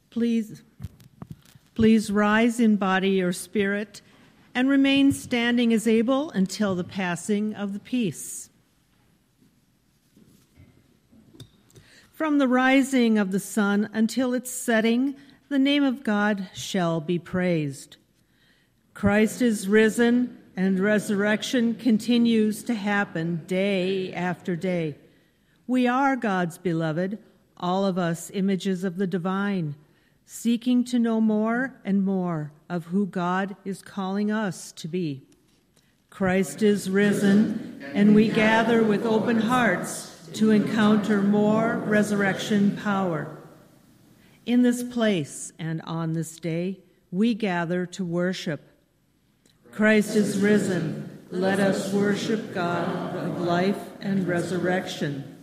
Please rise in body or spirit and remain standing as able until the passing of the peace. From the rising of the sun until its setting, the name of God shall be praised. Christ is risen, and resurrection continues to happen day after day. We are God's beloved, all of us images of the divine, seeking to know more and more of who God is calling us to be. Christ is risen, and we gather with open hearts to encounter more resurrection power. In this place and on this day, we gather to worship. Christ is risen. Let us worship God of life and resurrection.